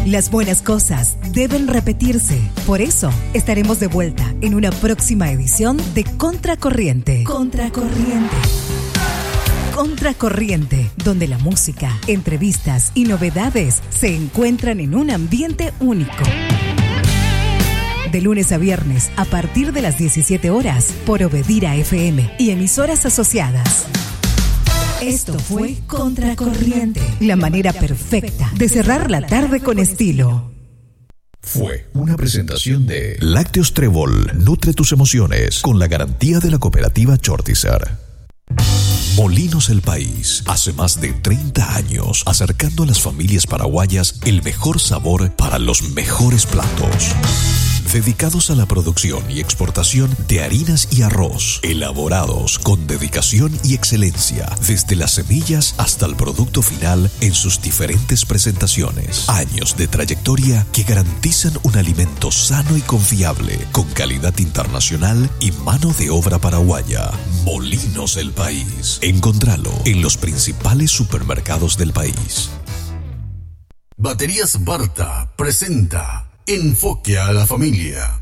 Las buenas cosas deben repetirse. Por eso, estaremos de vuelta en una próxima edición de Contracorriente. Contracorriente. Contracorriente, donde la música, entrevistas y novedades se encuentran en un ambiente único. De lunes a viernes, a partir de las 17 horas, por Obedira FM y emisoras asociadas. Esto fue Contracorriente, la manera perfecta de cerrar la tarde con estilo. Fue una presentación de Lácteos Trébol, nutre tus emociones con la garantía de la cooperativa Chortizar. Molinos El País, hace más de 30 años, acercando a las familias paraguayas el mejor sabor para los mejores platos. Dedicados a la producción y exportación de harinas y arroz, elaborados con dedicación y excelencia, desde las semillas hasta el producto final en sus diferentes presentaciones. Años de trayectoria que garantizan un alimento sano y confiable, con calidad internacional y mano de obra paraguaya. Molinos El País. Encontralo en los principales supermercados del país. Baterías Barta presenta Enfoque a la Familia.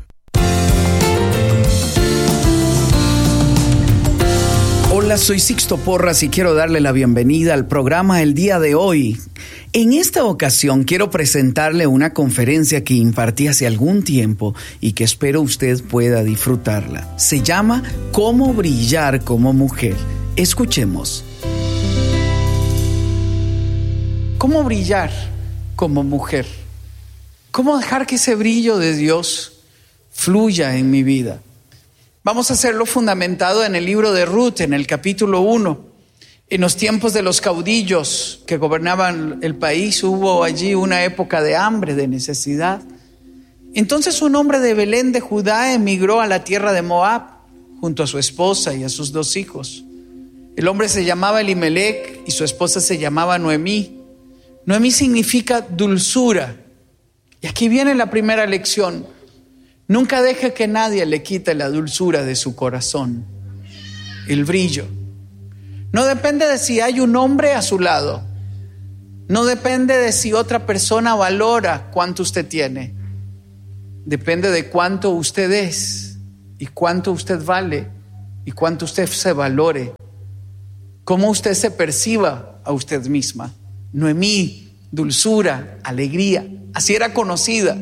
Hola, soy Sixto Porras y quiero darle la bienvenida al programa el día de hoy. En esta ocasión quiero presentarle una conferencia que impartí hace algún tiempo y que espero usted pueda disfrutarla. Se llama ¿Cómo brillar como mujer? Escuchemos. ¿Cómo brillar como mujer? ¿Cómo dejar que ese brillo de Dios fluya en mi vida? Vamos a hacerlo fundamentado en el libro de Ruth, en el capítulo 1. En los tiempos de los caudillos que gobernaban el país, hubo allí una época de hambre, de necesidad. Entonces un hombre de Belén de Judá emigró a la tierra de Moab, junto a su esposa y a sus 2 hijos. El hombre se llamaba Elimelec y su esposa se llamaba Noemí. Noemí significa dulzura. Y aquí viene la primera lección. Nunca deje que nadie le quite la dulzura de su corazón, el brillo. No depende de si hay un hombre a su lado. No depende de si otra persona valora cuánto usted tiene. Depende de cuánto usted es y cuánto usted vale y cuánto usted se valore. Cómo usted se perciba a usted misma. Noemí, dulzura, alegría. Así era conocida.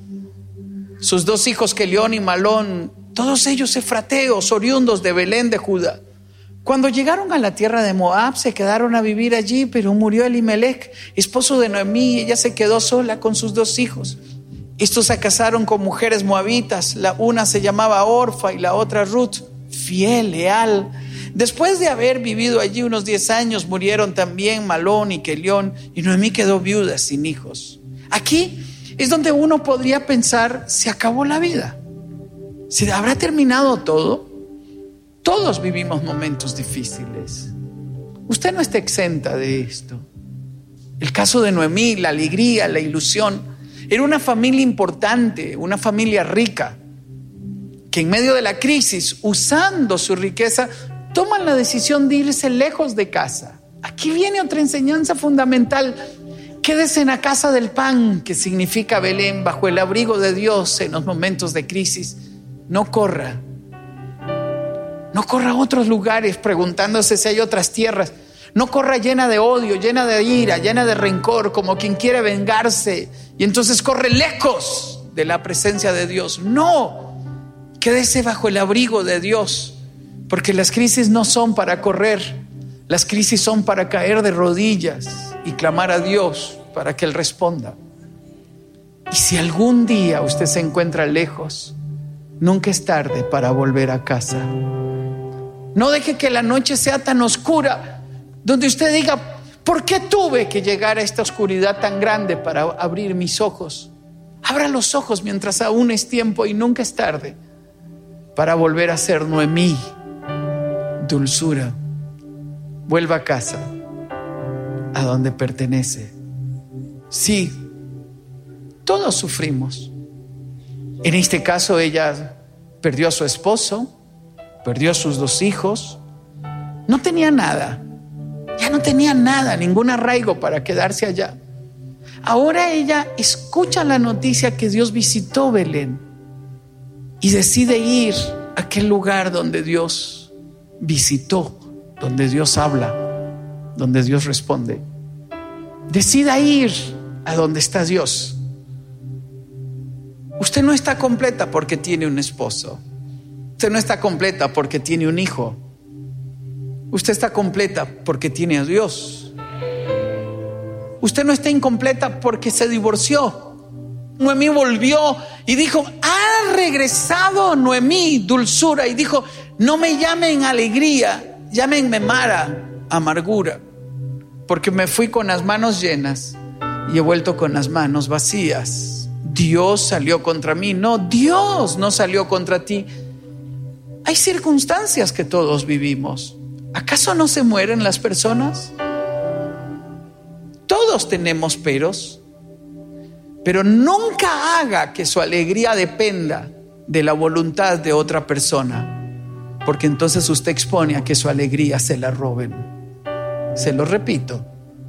Sus 2 hijos, Kelión y Malón, todos ellos efrateos, oriundos de Belén de Judá. Cuando llegaron a la tierra de Moab, se quedaron a vivir allí, pero murió Elimelec, esposo de Noemí, y ella se quedó sola con sus 2 hijos. Estos se casaron con mujeres moabitas, la una se llamaba Orfa y la otra Ruth, fiel, leal. Después de haber vivido allí unos 10 años, murieron también Malón y Kelión, y Noemí quedó viuda sin hijos. Aquí es donde uno podría pensar, se acabó la vida. ¿Se habrá terminado todo? Todos vivimos momentos difíciles. Usted no está exenta de esto. El caso de Noemí, la alegría, la ilusión. Era una familia importante, una familia rica, que en medio de la crisis, usando su riqueza, toman la decisión de irse lejos de casa. Aquí viene otra enseñanza fundamental. Quédese en la casa del pan, que significa Belén, bajo el abrigo de Dios en los momentos de crisis. No corra. No corra a otros lugares preguntándose si hay otras tierras. No corra llena de odio, llena de ira, llena de rencor, como quien quiere vengarse. Y entonces corre lejos de la presencia de Dios. No, quédese bajo el abrigo de Dios. Porque las crisis no son para correr. Las crisis son para caer de rodillas y clamar a Dios para que Él responda. Y si algún día usted se encuentra lejos, nunca es tarde para volver a casa. No deje que la noche sea tan oscura, donde usted diga, ¿por qué tuve que llegar a esta oscuridad tan grande para abrir mis ojos? Abra los ojos mientras aún es tiempo y nunca es tarde para volver a ser Noemí, dulzura. Vuelva a casa, a donde pertenece. Sí, todos sufrimos. En este caso ella perdió a su esposo, perdió a sus 2 hijos, no tenía nada, ya no tenía nada, ningún arraigo para quedarse allá. ahora ella escucha la noticia que Dios visitó Belén y decide ir a aquel lugar donde Dios visitó, donde Dios habla, donde Dios responde. Decida ir a donde está Dios. Usted no está completa porque tiene un esposo. Usted no está completa porque tiene un hijo. Usted está completa porque tiene a Dios. Usted no está incompleta porque se divorció. Noemí volvió y dijo, ha regresado Noemí, dulzura, y dijo, no me llamen alegría, llámenme Mara, amargura, porque me fui con las manos llenas y he vuelto con las manos vacías. Dios salió contra mí. No, Dios no salió contra ti. Hay circunstancias que todos vivimos. ¿Acaso no se mueren las personas? Todos tenemos peros, pero nunca haga que su alegría dependa de la voluntad de otra persona, porque entonces usted expone a que su alegría se la roben. Se lo repito,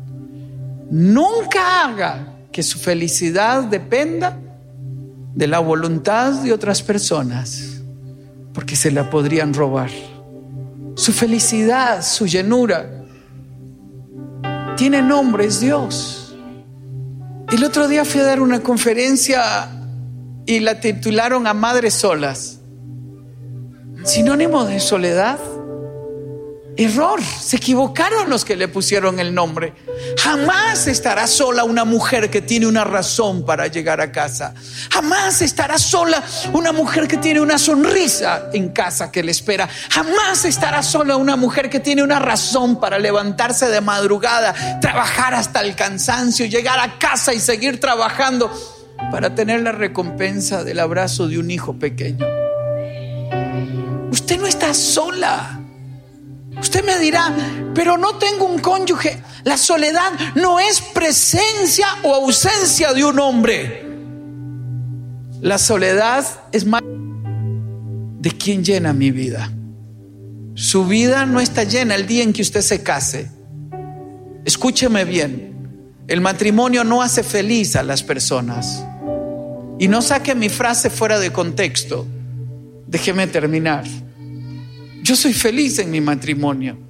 nunca haga que su felicidad dependa de la voluntad de otras personas, porque se la podrían robar. Su felicidad, su llenura tiene nombre, es Dios. El otro día fui a dar una conferencia y la titularon a Madres Solas. Sinónimo de soledad. Error, se equivocaron los que le pusieron el nombre. Jamás estará sola una mujer que tiene una razón para llegar a casa. Jamás estará sola una mujer que tiene una sonrisa en casa que le espera. Jamás estará sola una mujer que tiene una razón para levantarse de madrugada, trabajar hasta el cansancio, llegar a casa y seguir trabajando para tener la recompensa del abrazo de un hijo pequeño. Usted no está sola. Usted me dirá, pero no tengo un cónyuge. La soledad no es presencia o ausencia de un hombre. La soledad es más de quién llena mi vida. Su vida no está llena el día en que usted se case. Escúcheme bien, el matrimonio no hace feliz a las personas. Y no saque mi frase fuera de contexto. Déjeme terminar. Yo soy feliz en mi matrimonio.